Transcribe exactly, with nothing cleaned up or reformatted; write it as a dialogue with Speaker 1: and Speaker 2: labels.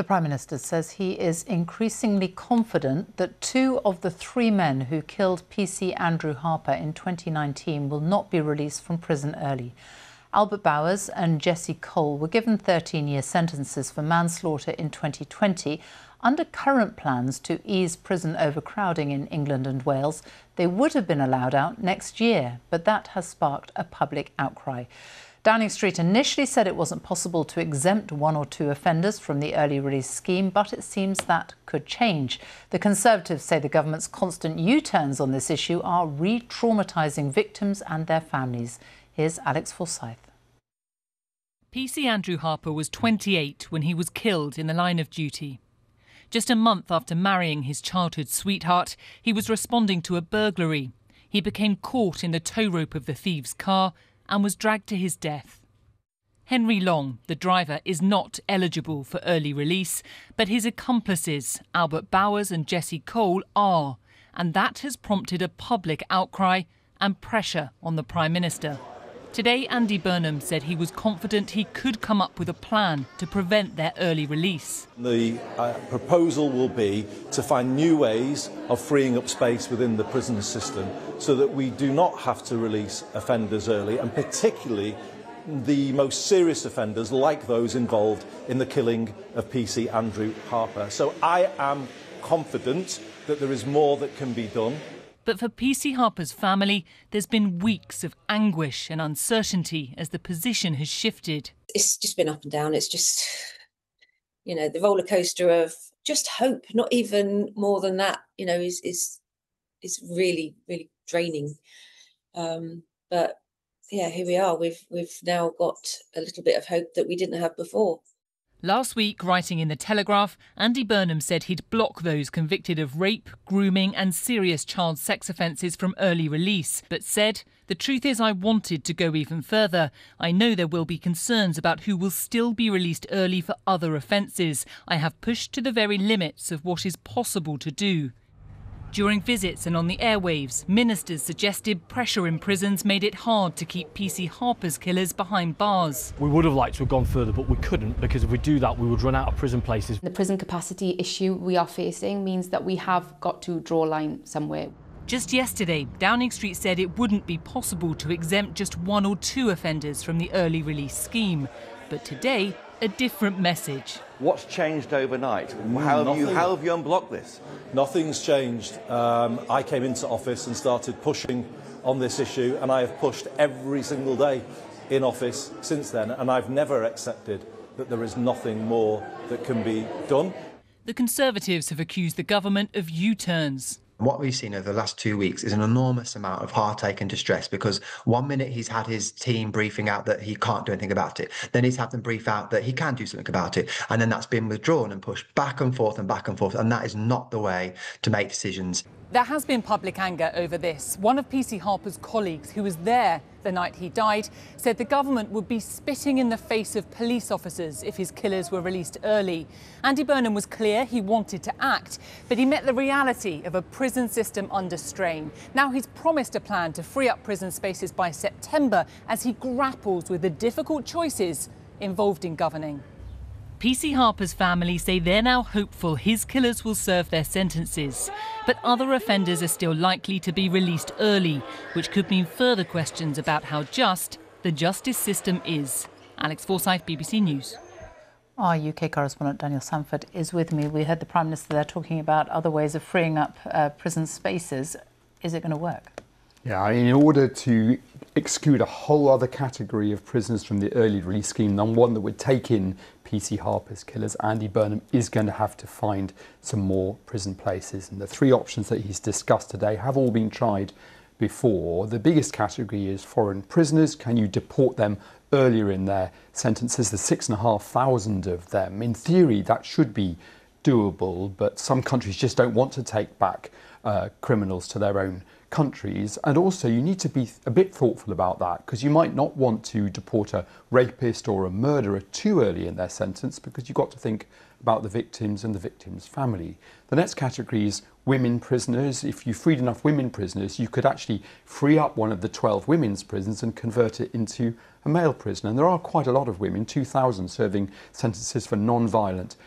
Speaker 1: Prime Minister says he is increasingly confident that two of the three men who killed P C Andrew Harper in twenty nineteen will not be released from prison early. Albert Bowers and Jesse Cole were given thirteen-year sentences for manslaughter in twenty twenty. Under current plans to ease prison overcrowding in England and Wales, they would have been allowed out next year, but that has sparked a public outcry. Downing Street initially said it wasn't possible to exempt one or two offenders from the early release scheme, but it seems that could change. The Conservatives say the government's constant U-turns on this issue are re-traumatising victims and their families. Here's Alex Forsyth.
Speaker 2: P C Andrew Harper was twenty-eight when he was killed in the line of duty. Just a month after marrying his childhood sweetheart, he was responding to a burglary. He became caught in the tow rope of the thief's car and was dragged to his death. Henry Long, the driver, is not eligible for early release, but his accomplices, Albert Bowers and Jesse Cole, are, and that has prompted a public outcry and pressure on the Prime Minister. Today, Andy Burnham said he was confident he could come up with a plan to prevent their early release.
Speaker 3: The uh, proposal will be to find new ways of freeing up space within the prison system so that we do not have to release offenders early, and particularly the most serious offenders like those involved in the killing of P C Andrew Harper. So I am confident that there is more that can be done.
Speaker 2: But for P C Harper's family, there's been weeks of anguish and uncertainty as the position has shifted.
Speaker 4: It's just been up and down. It's just, you know, the roller coaster of just hope, not even more than that, you know, is is is really, really draining. Um, but yeah, here we are. We've we've now got a little bit of hope that we didn't have before.
Speaker 2: Last week, writing in The Telegraph, Andy Burnham said he'd block those convicted of rape, grooming and serious child sex offences from early release, but said, "The truth is I wanted to go even further. I know there will be concerns about who will still be released early for other offences. I have pushed to the very limits of what is possible to do." During visits and on the airwaves, ministers suggested pressure in prisons made it hard to keep P C Harper's killers behind bars.
Speaker 5: We would have liked to have gone further, but we couldn't, because if we do that, we would run out of prison places.
Speaker 6: The prison capacity issue we are facing means that we have got to draw a line somewhere.
Speaker 2: Just yesterday, Downing Street said it wouldn't be possible to exempt just one or two offenders from the early release scheme. But today, a different message.
Speaker 7: What's changed overnight? How have, you, how have you unblocked this?
Speaker 3: Nothing's changed. Um, I came into office and started pushing on this issue, and I have pushed every single day in office since then, and I've never accepted that there is nothing more that can be done.
Speaker 2: The Conservatives have accused the government of U-turns.
Speaker 8: What we've seen over the last two weeks is an enormous amount of heartache and distress, because one minute he's had his team briefing out that he can't do anything about it. Then he's had them brief out that he can do something about it. And then that's been withdrawn and pushed back and forth and back and forth. And that is not the way to make decisions.
Speaker 2: There has been public anger over this. One of P C Harper's colleagues, who was there the night he died, said the government would be spitting in the face of police officers if his killers were released early. Andy Burnham was clear he wanted to act, but he met the reality of a prison system under strain. Now he's promised a plan to free up prison spaces by September as he grapples with the difficult choices involved in governing. P C Harper's family say they're now hopeful his killers will serve their sentences, but other offenders are still likely to be released early, which could mean further questions about how just the justice system is. Alex Forsyth, B B C News.
Speaker 1: Our U K correspondent Daniel Sanford is with me. We heard the Prime Minister there talking about other ways of freeing up uh, prison spaces. Is it going to work?
Speaker 9: Yeah, I mean, in order to exclude a whole other category of prisoners from the early release scheme, than one that would take in P C Harper's killers, Andy Burnham is going to have to find some more prison places. And the three options that he's discussed today have all been tried before. The biggest category is foreign prisoners. Can you deport them earlier in their sentences? There's six and a half thousand of them. In theory, that should be doable, but some countries just don't want to take back uh, criminals to their own countries. And also you need to be a bit thoughtful about that, because you might not want to deport a rapist or a murderer too early in their sentence, because you've got to think about the victims and the victim's family. The next category is women prisoners. If you freed enough women prisoners, you could actually free up one of the twelve women's prisons and convert it into a male prison. And there are quite a lot of women, two thousand, serving sentences for non-violent